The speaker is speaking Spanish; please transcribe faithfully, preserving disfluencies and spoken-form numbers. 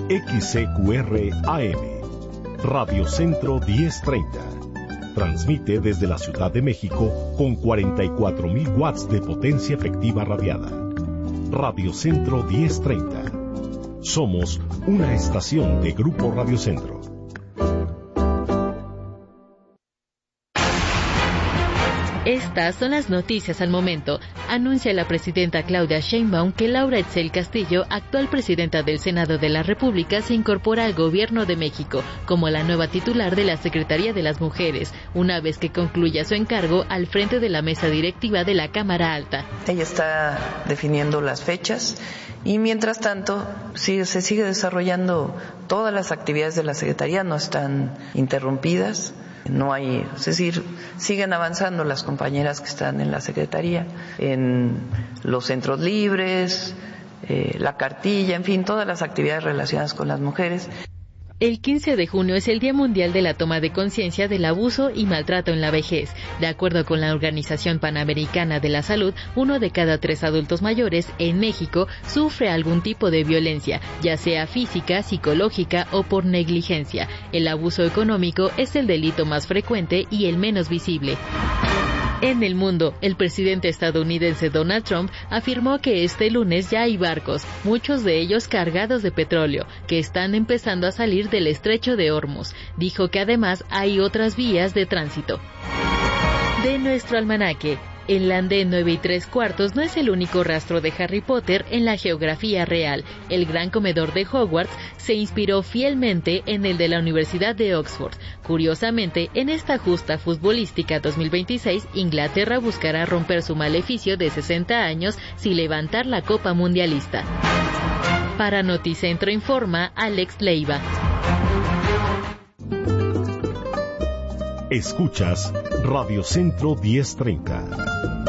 X C Q R A M, Radio Centro diez treinta. Transmite desde la Ciudad de México con cuarenta y cuatro mil watts de potencia efectiva radiada. Radio Centro diez treinta. Somos una estación de Grupo Radio Centro. Estas son las noticias al momento. Anuncia la presidenta Claudia Sheinbaum que Laura Etzel Castillo, actual presidenta del Senado de la República, se incorpora al Gobierno de México como la nueva titular de la Secretaría de las Mujeres, una vez que concluya su encargo al frente de la mesa directiva de la Cámara Alta. Ella está definiendo las fechas y mientras tanto sí, se sigue desarrollando todas las actividades de la Secretaría, no están interrumpidas. No hay, es decir, siguen avanzando las compañeras que están en la Secretaría, en los centros libres, eh, la cartilla, en fin, todas las actividades relacionadas con las mujeres. El quince de junio es el Día Mundial de la Toma de Conciencia del Abuso y Maltrato en la Vejez. De acuerdo con la Organización Panamericana de la Salud, uno de cada tres adultos mayores en México sufre algún tipo de violencia, ya sea física, psicológica o por negligencia. El abuso económico es el delito más frecuente y el menos visible. En el mundo, el presidente estadounidense Donald Trump afirmó que este lunes ya hay barcos, muchos de ellos cargados de petróleo, que están empezando a salir del estrecho de Hormuz. Dijo que además hay otras vías de tránsito. De nuestro almanaque. El andén nueve y tres cuartos no es el único rastro de Harry Potter en la geografía real. El gran comedor de Hogwarts se inspiró fielmente en el de la Universidad de Oxford. Curiosamente, en esta justa futbolística dos mil veintiséis, Inglaterra buscará romper su maleficio de sesenta años sin levantar la Copa Mundialista. Para Noticentro informa Alex Leiva. Escuchas Radio Centro diez treinta.